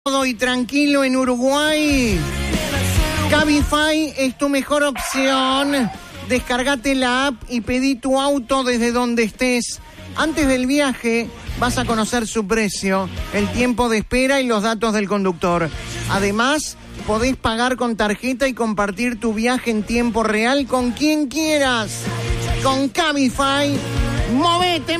Y tranquilo en Uruguay. Cabify es tu mejor opción. Descargate la app y pedí tu auto desde donde estés. Antes del viaje vas a conocer su precio, el tiempo de espera y los datos del conductor. Además, podés pagar con tarjeta y compartir tu viaje en tiempo real con quien quieras. Con Cabify, movete.